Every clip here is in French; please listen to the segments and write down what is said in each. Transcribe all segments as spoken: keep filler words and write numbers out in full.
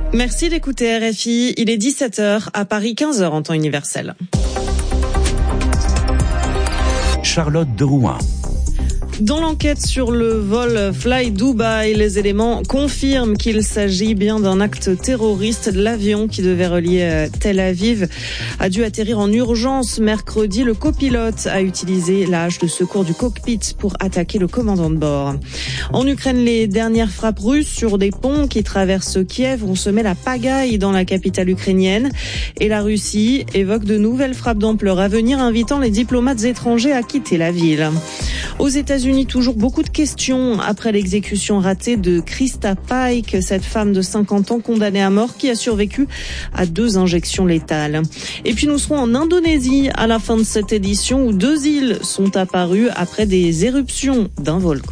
Merci d'écouter R F I. Il est dix-sept heures, à Paris quinze heures en temps universel. Charlotte Drouin. Dans l'enquête sur le vol Fly Dubai, les éléments confirment qu'il s'agit bien d'un acte terroriste. L'avion qui devait relier Tel Aviv a dû atterrir en urgence mercredi. Le copilote a utilisé la hache de secours du cockpit pour attaquer le commandant de bord. En Ukraine, les dernières frappes russes sur des ponts qui traversent Kiev ont semé la pagaille dans la capitale ukrainienne. Et la Russie évoque de nouvelles frappes d'ampleur à venir, invitant les diplomates étrangers à quitter la ville. Aux États-Unis, toujours beaucoup de questions après l'exécution ratée de Krista Pike, cette femme de cinquante ans condamnée à mort qui a survécu à deux injections létales. Et puis nous serons en Indonésie à la fin de cette édition où deux îles sont apparues après des éruptions d'un volcan.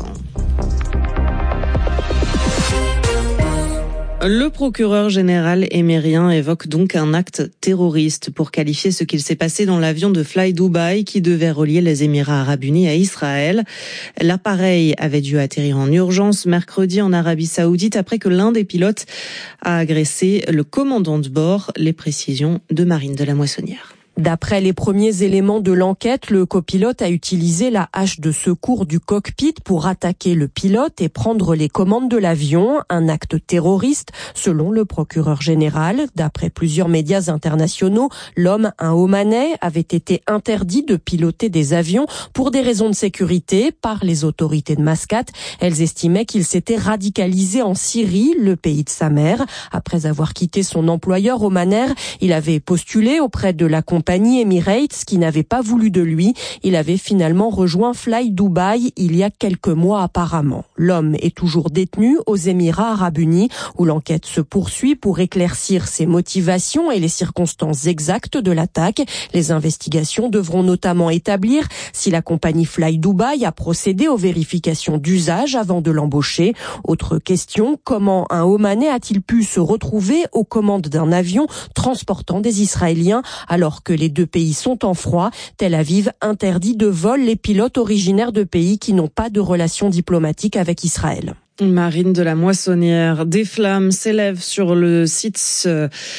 Le procureur général émirien évoque donc un acte terroriste pour qualifier ce qu'il s'est passé dans l'avion de Fly Dubai qui devait relier les Émirats arabes unis à Israël. L'appareil avait dû atterrir en urgence mercredi en Arabie saoudite après que l'un des pilotes a agressé le commandant de bord. Les précisions de Marine de la Moissonnière. D'après les premiers éléments de l'enquête, le copilote a utilisé la hache de secours du cockpit pour attaquer le pilote et prendre les commandes de l'avion, un acte terroriste selon le procureur général. D'après plusieurs médias internationaux, l'homme, un Omanais, avait été interdit de piloter des avions pour des raisons de sécurité par les autorités de Mascate. Elles estimaient qu'il s'était radicalisé en Syrie, le pays de sa mère. Après avoir quitté son employeur Omaner, il avait postulé auprès de la compagnie Emirates qui n'avait pas voulu de lui. Il avait finalement rejoint Fly Dubai il y a quelques mois apparemment. L'homme est toujours détenu aux Émirats arabes unis où l'enquête se poursuit pour éclaircir ses motivations et les circonstances exactes de l'attaque. Les investigations devront notamment établir si la compagnie Fly Dubai a procédé aux vérifications d'usage avant de l'embaucher. Autre question, comment un Omanais a-t-il pu se retrouver aux commandes d'un avion transportant des Israéliens alors que les deux pays sont en froid? Tel Aviv interdit de vol les pilotes originaires de pays qui n'ont pas de relations diplomatiques avec Israël. Marine de la Moissonnière, des flammes s'élèvent sur le site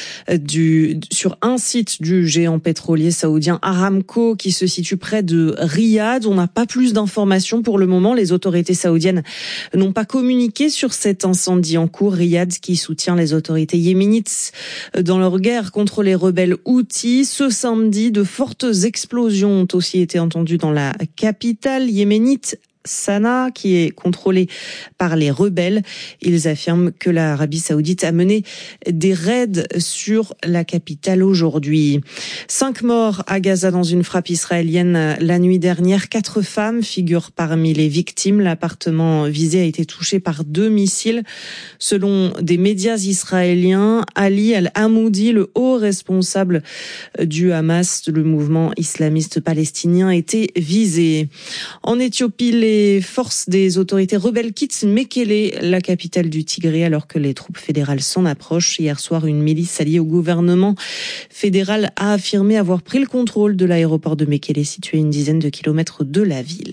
du, sur un site du géant pétrolier saoudien Aramco qui se situe près de Riyad. On n'a pas plus d'informations pour le moment. Les autorités saoudiennes n'ont pas communiqué sur cet incendie en cours. Riyad qui soutient les autorités yéménites dans leur guerre contre les rebelles houthis. Ce samedi, de fortes explosions ont aussi été entendues dans la capitale yéménite, Sanaa, qui est contrôlée par les rebelles. Ils affirment que l'Arabie saoudite a mené des raids sur la capitale aujourd'hui. Cinq morts à Gaza dans une frappe israélienne la nuit dernière. Quatre femmes figurent parmi les victimes. L'appartement visé a été touché par deux missiles. Selon des médias israéliens, Ali Al-Hamoudi, le haut responsable du Hamas, le mouvement islamiste palestinien, était visé. En Éthiopie, les Les forces des autorités rebelles quittent Mekele, la capitale du Tigré, alors que les troupes fédérales s'en approchent. Hier soir, une milice alliée au gouvernement fédéral a affirmé avoir pris le contrôle de l'aéroport de Mekele, situé à une dizaine de kilomètres de la ville.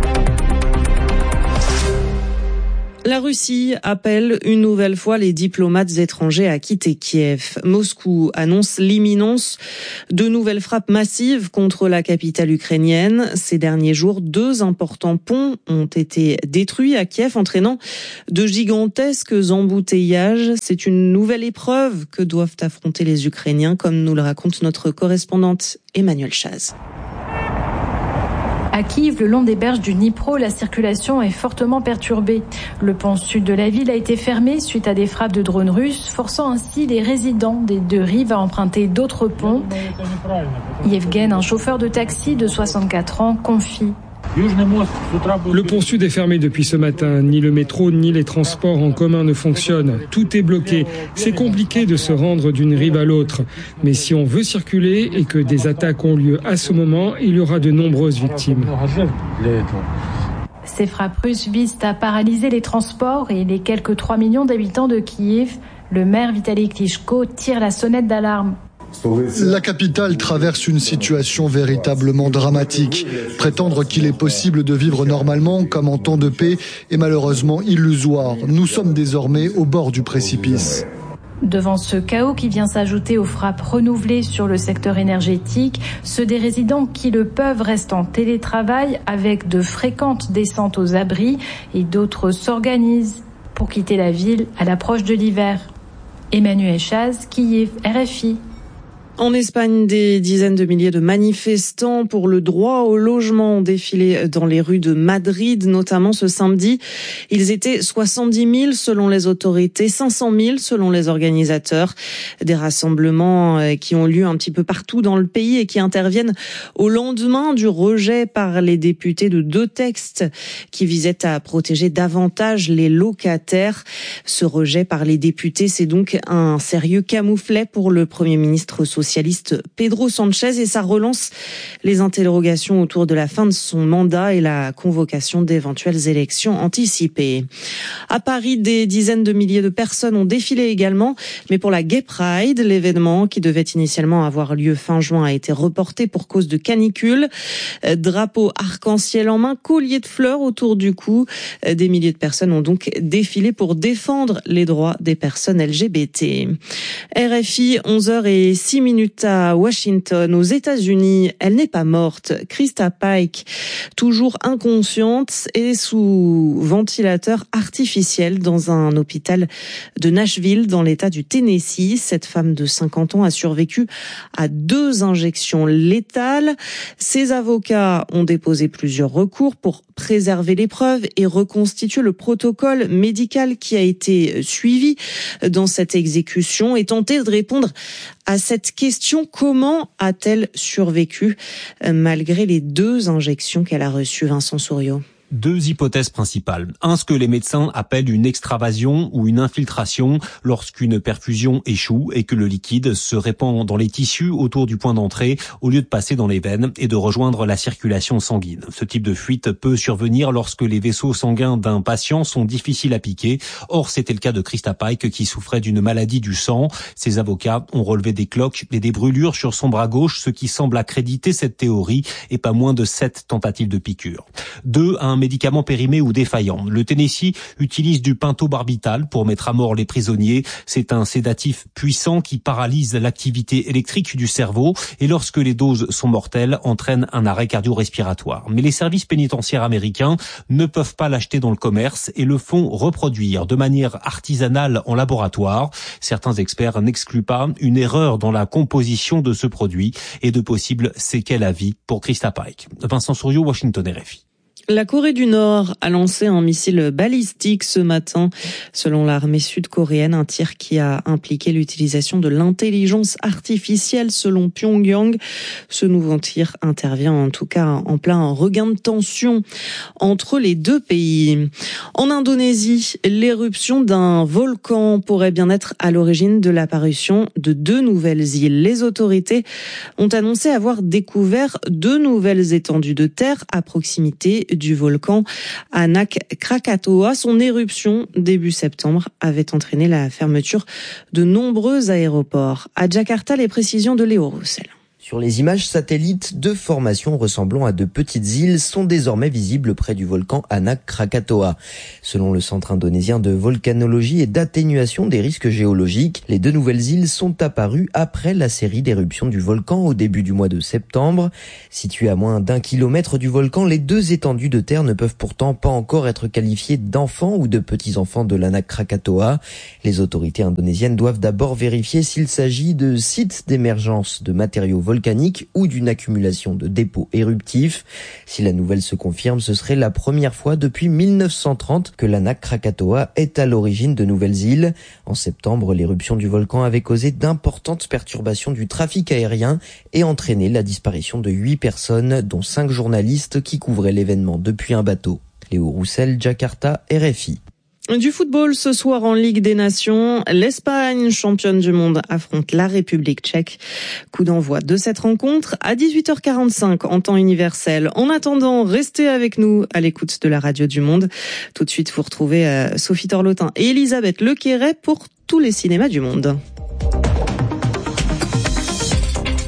La Russie appelle une nouvelle fois les diplomates étrangers à quitter Kiev. Moscou annonce l'imminence de nouvelles frappes massives contre la capitale ukrainienne. Ces derniers jours, deux importants ponts ont été détruits à Kiev, entraînant de gigantesques embouteillages. C'est une nouvelle épreuve que doivent affronter les Ukrainiens, comme nous le raconte notre correspondante Emmanuel Chaz. À Kiev, le long des berges du Dnipro, la circulation est fortement perturbée. Le pont sud de la ville a été fermé suite à des frappes de drones russes, forçant ainsi les résidents des deux rives à emprunter d'autres ponts. Yevgen, un chauffeur de taxi de soixante-quatre ans, confie. Le pont sud est fermé depuis ce matin. Ni le métro ni les transports en commun ne fonctionnent. Tout est bloqué. C'est compliqué de se rendre d'une rive à l'autre. Mais si on veut circuler et que des attaques ont lieu à ce moment, il y aura de nombreuses victimes. Ces frappes russes visent à paralyser les transports et les quelques trois millions d'habitants de Kiev. Le maire Vitaly Klitschko tire la sonnette d'alarme. La capitale traverse une situation véritablement dramatique. Prétendre qu'il est possible de vivre normalement, comme en temps de paix, est malheureusement illusoire. Nous sommes désormais au bord du précipice. Devant ce chaos qui vient s'ajouter aux frappes renouvelées sur le secteur énergétique, ceux des résidents qui le peuvent restent en télétravail avec de fréquentes descentes aux abris et d'autres s'organisent pour quitter la ville à l'approche de l'hiver. Emmanuel Chaz, Kiev, R F I. En Espagne, des dizaines de milliers de manifestants pour le droit au logement ont défilé dans les rues de Madrid, notamment ce samedi. Ils étaient soixante-dix mille selon les autorités, cinq cent mille selon les organisateurs. Des rassemblements qui ont lieu un petit peu partout dans le pays et qui interviennent au lendemain du rejet par les députés de deux textes qui visaient à protéger davantage les locataires. Ce rejet par les députés, c'est donc un sérieux camouflet pour le Premier ministre socialiste Pedro Sánchez et ça relance les interrogations autour de la fin de son mandat et la convocation d'éventuelles élections anticipées. À Paris, des dizaines de milliers de personnes ont défilé également, mais pour la Gay Pride, l'événement qui devait initialement avoir lieu fin juin a été reporté pour cause de canicule. Drapeau arc-en-ciel en main, collier de fleurs autour du cou. Des milliers de personnes ont donc défilé pour défendre les droits des personnes L G B T. R F I, onze heures zéro six minutes à Washington, aux États-Unis. Elle n'est pas morte. Krista Pike, toujours inconsciente et sous ventilateur artificiel dans un hôpital de Nashville, dans l'État du Tennessee. Cette femme de cinquante ans a survécu à deux injections létales. Ses avocats ont déposé plusieurs recours pour préserver les preuves et reconstituer le protocole médical qui a été suivi dans cette exécution et tenter de répondre à cette question: comment a-t-elle survécu malgré les deux injections qu'elle a reçues, Vincent Souriau? Deux hypothèses principales. Un, ce que les médecins appellent une extravasion ou une infiltration lorsqu'une perfusion échoue et que le liquide se répand dans les tissus autour du point d'entrée au lieu de passer dans les veines et de rejoindre la circulation sanguine. Ce type de fuite peut survenir lorsque les vaisseaux sanguins d'un patient sont difficiles à piquer. Or, c'était le cas de Krista Pike qui souffrait d'une maladie du sang. Ses avocats ont relevé des cloques et des brûlures sur son bras gauche, ce qui semble accréditer cette théorie et pas moins de sept tentatives de piqûre. Deux, un médicament périmé ou défaillant. Le Tennessee utilise du pentobarbital pour mettre à mort les prisonniers. C'est un sédatif puissant qui paralyse l'activité électrique du cerveau et lorsque les doses sont mortelles, entraîne un arrêt cardio-respiratoire. Mais les services pénitentiaires américains ne peuvent pas l'acheter dans le commerce et le font reproduire de manière artisanale en laboratoire. Certains experts n'excluent pas une erreur dans la composition de ce produit et de possibles séquelles à vie pour Krista Pike. Vincent Souriau, Washington, R F I. La Corée du Nord a lancé un missile balistique ce matin. Selon l'armée sud-coréenne, un tir qui a impliqué l'utilisation de l'intelligence artificielle selon Pyongyang. Ce nouveau tir intervient en tout cas en plein regain de tension entre les deux pays. En Indonésie, l'éruption d'un volcan pourrait bien être à l'origine de l'apparition de deux nouvelles îles. Les autorités ont annoncé avoir découvert deux nouvelles étendues de terre à proximité du volcan Anak Krakatoa. Son éruption début septembre avait entraîné la fermeture de nombreux aéroports. À Jakarta, les précisions de Léo Roussel. Sur les images satellites, deux formations ressemblant à de petites îles sont désormais visibles près du volcan Anak Krakatoa. Selon le Centre indonésien de volcanologie et d'atténuation des risques géologiques, les deux nouvelles îles sont apparues après la série d'éruptions du volcan au début du mois de septembre. Situées à moins d'un kilomètre du volcan, les deux étendues de terre ne peuvent pourtant pas encore être qualifiées d'enfants ou de petits-enfants de l'Anak Krakatoa. Les autorités indonésiennes doivent d'abord vérifier s'il s'agit de sites d'émergence de matériaux volcaniques volcanique ou d'une accumulation de dépôts éruptifs. Si la nouvelle se confirme, ce serait la première fois depuis mille neuf cent trente que l'Anak Krakatoa est à l'origine de nouvelles îles. En septembre, l'éruption du volcan avait causé d'importantes perturbations du trafic aérien et entraîné la disparition de huit personnes, dont cinq journalistes qui couvraient l'événement depuis un bateau. Léo Roussel, Jakarta, R F I. Du football ce soir en Ligue des Nations, l'Espagne, championne du monde, affronte la République tchèque. Coup d'envoi de cette rencontre à dix-huit heures quarante-cinq en temps universel. En attendant, restez avec nous à l'écoute de la radio du Monde. Tout de suite, vous retrouvez euh, Sophie Torlotin et Elisabeth Lequéret pour tous les cinémas du monde.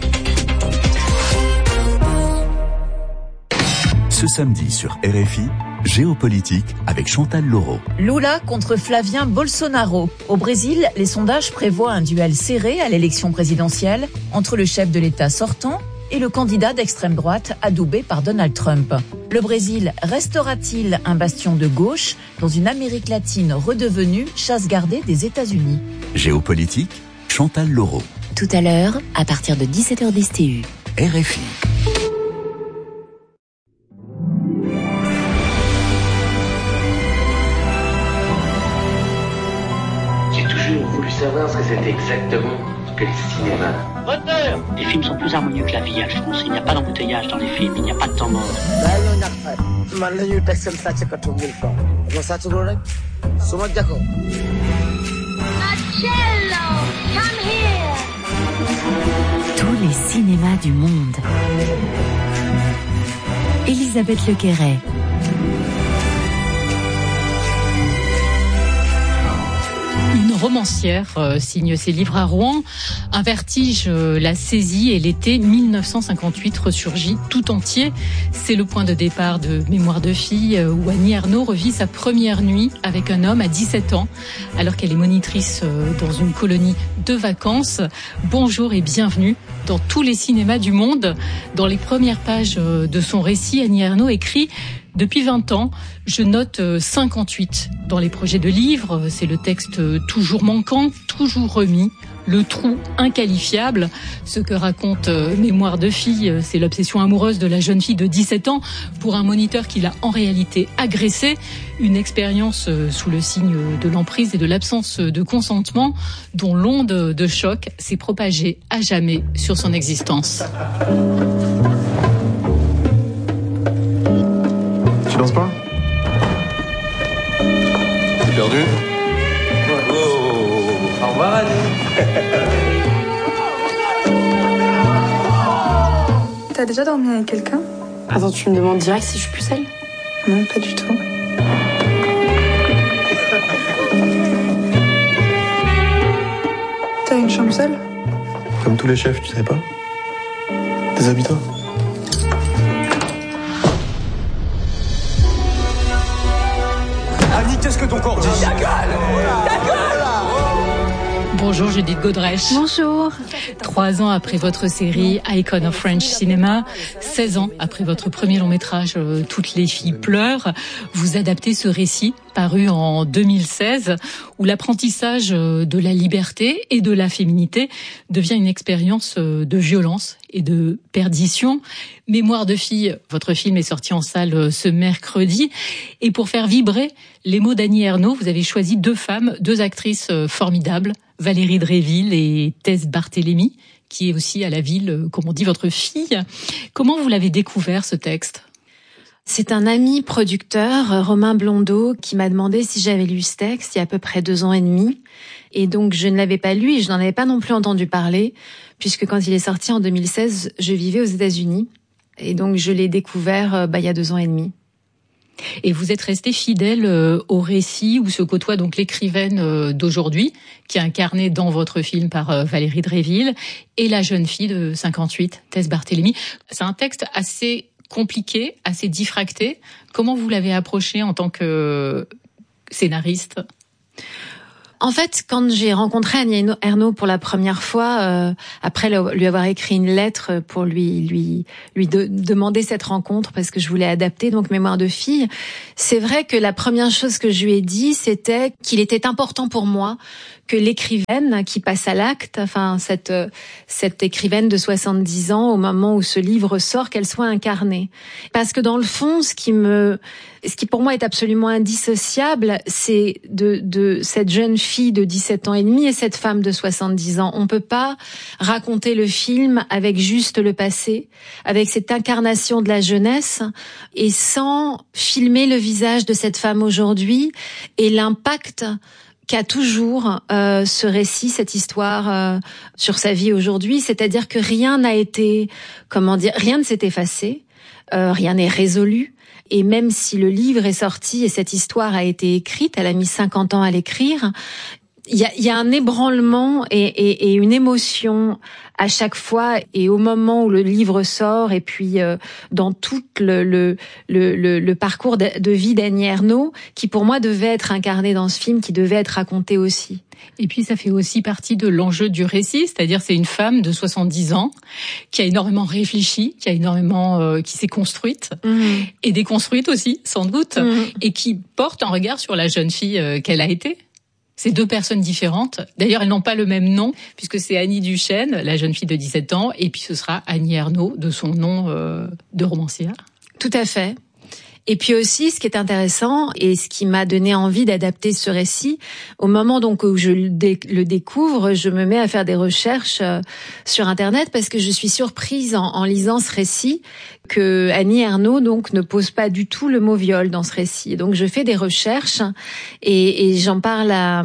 Ce samedi sur R F I, Géopolitique avec Chantal Laureau. Lula contre Flavien Bolsonaro. Au Brésil, les sondages prévoient un duel serré à l'élection présidentielle entre le chef de l'État sortant et le candidat d'extrême droite adoubé par Donald Trump. Le Brésil restera-t-il un bastion de gauche dans une Amérique latine redevenue chasse gardée des États-Unis? Géopolitique, Chantal Laureau. Tout à l'heure, à partir de dix-sept heures dix T U. R F I. J'ai toujours voulu savoir ce que c'était exactement que le cinéma. Moteur. Les films sont plus harmonieux que la vie, Alphonse. Il n'y a pas d'embouteillage dans les films, il n'y a pas de temps mort. Tous les cinémas du monde. Elisabeth Lequeret. Une romancière euh, signe ses livres à Rouen. Un vertige euh, la saisit et l'été mille neuf cent cinquante-huit ressurgit tout entier. C'est le point de départ de Mémoire de fille euh, où Annie Ernaux revit sa première nuit avec un homme à dix-sept ans alors qu'elle est monitrice euh, dans une colonie de vacances. Bonjour et bienvenue dans tous les cinémas du monde. Dans les premières pages euh, de son récit, Annie Ernaux écrit: depuis vingt ans, je note cinquante-huit dans les projets de livres. C'est le texte toujours manquant, toujours remis, le trou inqualifiable. Ce que raconte Mémoire de fille, c'est l'obsession amoureuse de la jeune fille de dix-sept ans pour un moniteur qui l'a en réalité agressée. Une expérience sous le signe de l'emprise et de l'absence de consentement dont l'onde de choc s'est propagée à jamais sur son existence. Tu danses pas? T'es perdu? Oh, au revoir Annie. T'as déjà dormi avec quelqu'un? Attends, tu me demandes direct si je suis plus seule? Non, pas du tout. T'as une chambre seule? Comme tous les chefs, tu sais pas? Déshabille-toi. Annie, qu'est-ce que ton corps dit? Ta gueule! Ta gueule! Bonjour Judith Godrèche. Bonjour. Trois ans après votre série Icon of French Cinema, seize ans après votre premier long métrage euh, Toutes les filles pleurent, vous adaptez ce récit paru en deux mille seize où l'apprentissage de la liberté et de la féminité devient une expérience de violence et de perdition. Mémoire de fille, votre film est sorti en salle ce mercredi. Et pour faire vibrer les mots d'Annie Ernaux, vous avez choisi deux femmes, deux actrices formidables, Valérie Dréville et Thès Barthélemy, qui est aussi à la ville, comme on dit, votre fille. Comment vous l'avez découvert, ce texte ? C'est un ami producteur, Romain Blondeau, qui m'a demandé si j'avais lu ce texte il y a à peu près deux ans et demi. Et donc, je ne l'avais pas lu et je n'en avais pas non plus entendu parler, puisque quand il est sorti en deux mille seize, je vivais aux États-Unis. Et donc, je l'ai découvert bah, il y a deux ans et demi. Et vous êtes resté fidèle euh, au récit où se côtoie donc l'écrivaine euh, d'aujourd'hui, qui est incarnée dans votre film par euh, Valérie Dréville, et la jeune fille de cinquante-huit, Thès Barthélemy. C'est un texte assez compliqué, assez diffracté. Comment vous l'avez approché en tant que scénariste ? En fait, quand j'ai rencontré Annie Ernaux pour la première fois, euh, après lui avoir écrit une lettre pour lui lui lui de, demander cette rencontre parce que je voulais adapter donc Mémoire de fille, c'est vrai que la première chose que je lui ai dit, c'était qu'il était important pour moi que l'écrivaine qui passe à l'acte, enfin cette cette écrivaine de soixante-dix ans au moment où ce livre sort, qu'elle soit incarnée. Parce que dans le fond, ce qui me ce qui pour moi est absolument indissociable, c'est de de cette jeune fille de dix-sept ans et demi et cette femme de soixante-dix ans. On peut pas raconter le film avec juste le passé, avec cette incarnation de la jeunesse et sans filmer le visage de cette femme aujourd'hui et l'impact qu'a toujours euh, ce récit, cette histoire euh, sur sa vie aujourd'hui, c'est-à-dire que rien n'a été, comment dire, rien ne s'est effacé, euh, rien n'est résolu, et même si le livre est sorti et cette histoire a été écrite, elle a mis cinquante ans à l'écrire, il y a, il y a un ébranlement et, et, et une émotion à chaque fois, et au moment où le livre sort, et puis euh, dans tout le, le, le, le, le parcours de, de vie d'Annie Ernaux, qui pour moi devait être incarné dans ce film, qui devait être raconté aussi. Et puis ça fait aussi partie de l'enjeu du récit, c'est-à-dire c'est une femme de soixante-dix ans qui a énormément réfléchi, qui a énormément euh, qui s'est construite mmh. et déconstruite aussi sans doute, mmh. et qui porte un regard sur la jeune fille euh, qu'elle a été. C'est deux personnes différentes. D'ailleurs, elles n'ont pas le même nom, puisque c'est Annie Duchesne, la jeune fille de dix-sept ans, et puis ce sera Annie Ernaux, de son nom euh, de romancière. Tout à fait. Et puis aussi, ce qui est intéressant et ce qui m'a donné envie d'adapter ce récit, au moment donc où je le découvre, je me mets à faire des recherches sur Internet parce que je suis surprise en, en lisant ce récit que Annie Ernaux donc ne pose pas du tout le mot viol dans ce récit. Donc je fais des recherches et, et j'en parle à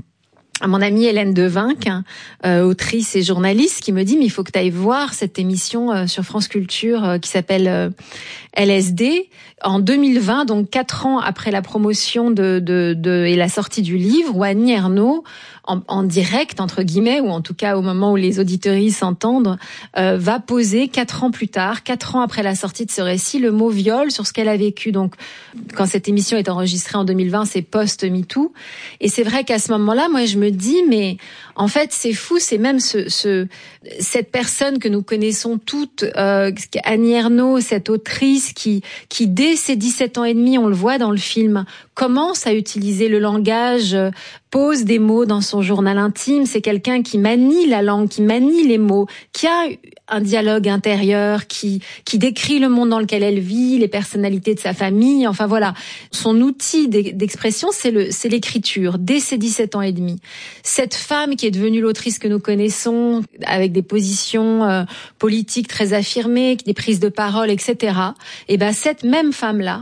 à mon amie Hélène Devinck, euh, autrice et journaliste, qui me dit mais il faut que tu ailles voir cette émission euh, sur France Culture euh, qui s'appelle euh, L S D en deux mille vingt, donc quatre ans après la promotion de, de, de et la sortie du livre, où Annie Ernaux, en, en direct entre guillemets, ou en tout cas au moment où les auditeuristes s'entendent, euh, va poser quatre ans plus tard, quatre ans après la sortie de ce récit, le mot viol sur ce qu'elle a vécu. Donc quand cette émission est enregistrée en deux mille vingt, c'est post-MeToo, et c'est vrai qu'à ce moment-là, moi je me dis mais en fait c'est fou, c'est même ce, ce cette personne que nous connaissons toutes, euh, Annie Ernaux, cette autrice qui qui dès ses dix-sept ans et demi, on le voit dans le film, commence à utiliser le langage, pose des mots dans son journal intime. C'est quelqu'un qui manie la langue, qui manie les mots, qui a un dialogue intérieur, qui qui décrit le monde dans lequel elle vit, les personnalités de sa famille. Enfin voilà, son outil d'expression, c'est le c'est l'écriture dès ses dix-sept ans et demi. Cette femme qui est devenue l'autrice que nous connaissons, avec des positions euh, politiques très affirmées, des prises de parole, et cetera. Et ben cette même femme-là,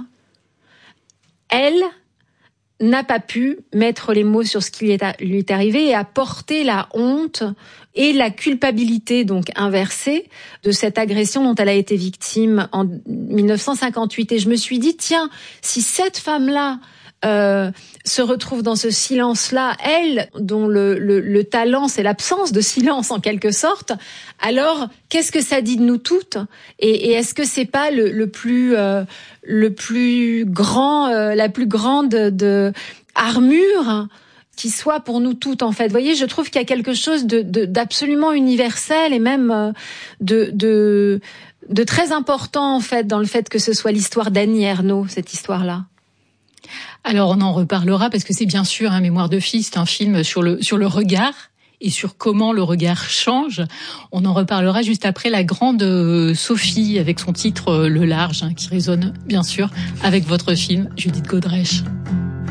elle n'a pas pu mettre les mots sur ce qui lui est arrivé et a porté la honte et la culpabilité donc inversée de cette agression dont elle a été victime en mille neuf cent cinquante-huit. Et je me suis dit, tiens, si cette femme-là euh, se retrouve dans ce silence-là, elle, dont le, le, le talent, c'est l'absence de silence en quelque sorte, alors qu'est-ce que ça dit de nous toutes ? Et, et est-ce que c'est pas le, le plus euh, le plus grand, euh, la plus grande de armure qui soit pour nous toutes en fait. Vous voyez, je trouve qu'il y a quelque chose de, de d'absolument universel et même euh, de de de très important en fait dans le fait que ce soit l'histoire d'Annie Ernaux, cette histoire-là. Alors on en reparlera parce que c'est bien sûr un Mémoire de fille, c'est un film sur le sur le regard et sur comment le regard change. On en reparlera juste après la grande Sophie avec son titre Le Large, hein, qui résonne bien sûr avec votre film, Judith Godrèche.